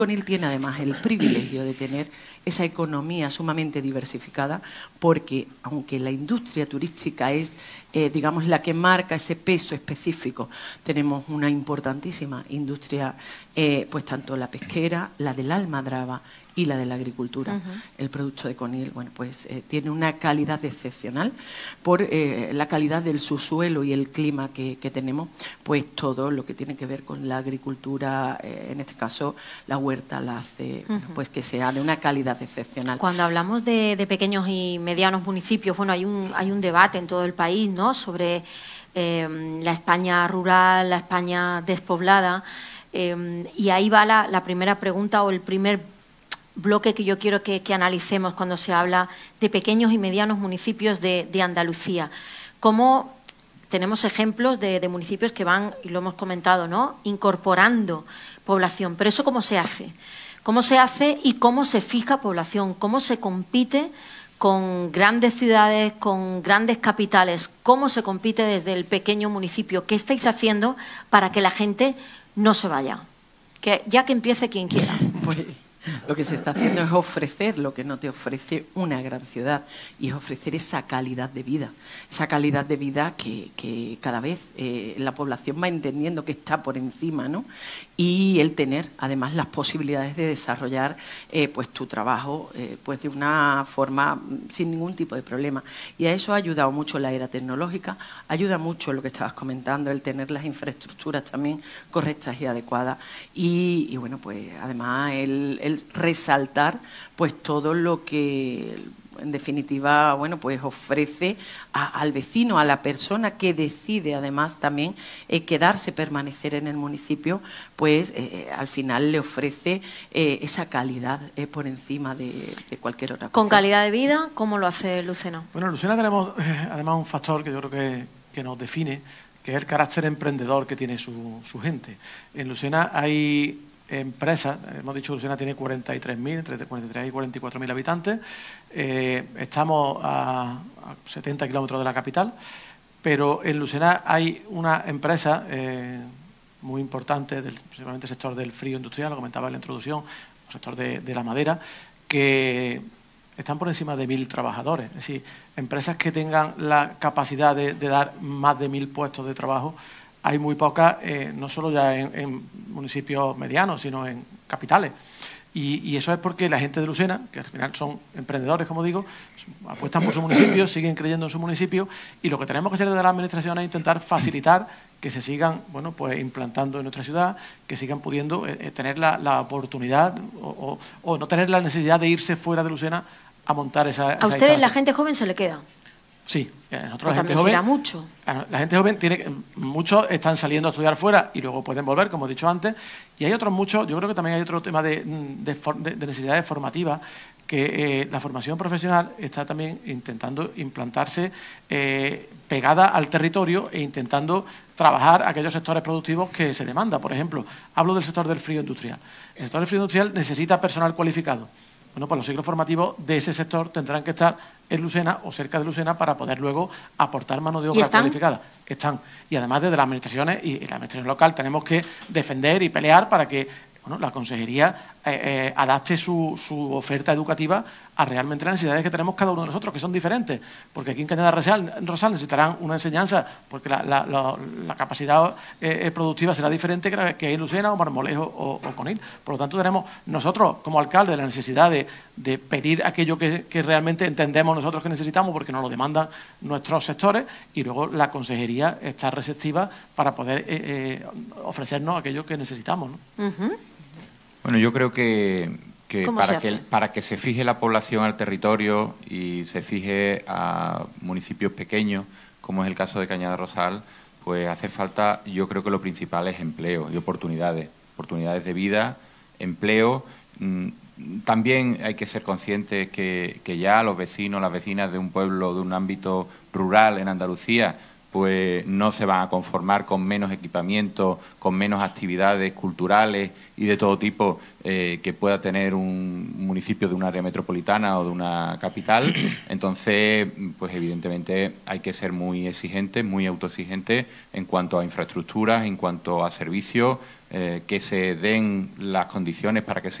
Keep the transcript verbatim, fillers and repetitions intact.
Conil tiene además el privilegio de tener esa economía sumamente diversificada, porque aunque la industria turística es, eh, digamos, la que marca ese peso específico, tenemos una importantísima industria, eh, pues tanto la pesquera, la del almadraba y la de la agricultura. Uh-huh. El producto de Conil, bueno, pues eh, tiene una calidad excepcional por eh, la calidad del subsuelo y el clima que, que tenemos, pues todo lo que tiene que ver con la agricultura, eh, en este caso la huerta la hace, uh-huh. pues que sea de una calidad excepcional. Cuando hablamos de, de pequeños y medianos municipios, bueno, hay un, hay un debate en todo el país, ¿no?, sobre eh, la España rural, la España despoblada, eh, y ahí va la, la primera pregunta o el primer bloque que yo quiero que, que analicemos cuando se habla de pequeños y medianos municipios de, de Andalucía. ¿Cómo tenemos ejemplos de, de municipios que van, y lo hemos comentado, ¿no?, incorporando población? Pero ¿eso cómo se hace? ¿Cómo se hace y cómo se fija población? ¿Cómo se compite con grandes ciudades, con grandes capitales? ¿Cómo se compite desde el pequeño municipio? ¿Qué estáis haciendo para que la gente no se vaya? Que ya que empiece quien quiera. Pues lo que se está haciendo es ofrecer lo que no te ofrece una gran ciudad, y es ofrecer esa calidad de vida, esa calidad de vida que, que cada vez eh, la población va entendiendo que está por encima, ¿no? Y el tener además las posibilidades de desarrollar eh, pues tu trabajo eh, pues de una forma sin ningún tipo de problema. Y a eso ha ayudado mucho la era tecnológica, ayuda mucho lo que estabas comentando, el tener las infraestructuras también correctas y adecuadas, y, y bueno, pues además el, el resaltar pues todo lo que en definitiva, bueno, pues ofrece a, al vecino, a la persona que decide además también eh, quedarse, permanecer en el municipio, pues eh, al final le ofrece eh, esa calidad eh, por encima de, de cualquier otra cosa. ¿Con calidad de vida? ¿Cómo lo hace Lucena? Bueno, en Lucena tenemos eh, además un factor que yo creo que, que nos define, que es el carácter emprendedor que tiene su, su gente. En Lucena hay empresas, hemos dicho que Lucena tiene cuarenta y tres mil, entre cuarenta y tres y cuarenta y cuatro mil habitantes, eh, estamos a, a setenta kilómetros de la capital, pero en Lucena hay una empresa eh, muy importante, del, principalmente el sector del frío industrial, lo comentaba en la introducción, el sector de, de la madera, que están por encima de mil trabajadores. Es decir, empresas que tengan la capacidad de, de dar más de mil puestos de trabajo, hay muy pocas, eh, no solo ya en, en municipios medianos, sino en capitales. Y, y eso es porque la gente de Lucena, que al final son emprendedores, como digo, apuestan por su municipio, siguen creyendo en su municipio, y lo que tenemos que hacer desde la administración es intentar facilitar que se sigan, bueno, pues implantando en nuestra ciudad, que sigan pudiendo eh, tener la, la oportunidad o, o, o no tener la necesidad de irse fuera de Lucena a montar esa, esa ¿A ustedes la gente joven se le queda? Sí, nosotros la gente joven, será mucho. La gente joven tiene, muchos están saliendo a estudiar fuera y luego pueden volver, como he dicho antes, y hay otros muchos, yo creo que también hay otro tema de, de, de necesidades formativas, que eh, la formación profesional está también intentando implantarse eh, pegada al territorio e intentando trabajar aquellos sectores productivos que se demanda. Por ejemplo, hablo del sector del frío industrial. El sector del frío industrial necesita personal cualificado. Bueno, pues los ciclos formativos de ese sector tendrán que estar en Lucena o cerca de Lucena para poder luego aportar mano de obra cualificada. Están. Y además desde las administraciones y la administración local tenemos que defender y pelear para que, bueno, la consejería eh, eh, adapte su, su oferta educativa a realmente las necesidades que tenemos cada uno de nosotros, que son diferentes. Porque aquí en Cañada Rosal, Rosal necesitarán una enseñanza, porque la, la, la, la capacidad eh, productiva será diferente que, que en Lucena o Marmolejo o, o Conil. Por lo tanto, tenemos nosotros, como alcalde, la necesidad de, de pedir aquello que, que realmente entendemos nosotros que necesitamos, porque nos lo demandan nuestros sectores, y luego la consejería está receptiva para poder eh, eh, ofrecernos aquello que necesitamos, ¿no? Uh-huh. Bueno, yo creo que, que, para que para que se fije la población al territorio y se fije a municipios pequeños, como es el caso de Cañada Rosal, pues hace falta, yo creo que lo principal es empleo y oportunidades, oportunidades de vida, empleo. También hay que ser conscientes que, que ya los vecinos, las vecinas de un pueblo, de un ámbito rural en Andalucía, pues no se van a conformar con menos equipamiento, con menos actividades culturales y de todo tipo eh, que pueda tener un municipio de un área metropolitana o de una capital. Entonces, pues evidentemente hay que ser muy exigentes, muy autoexigentes en cuanto a infraestructuras, en cuanto a servicios, eh, que se den las condiciones para que se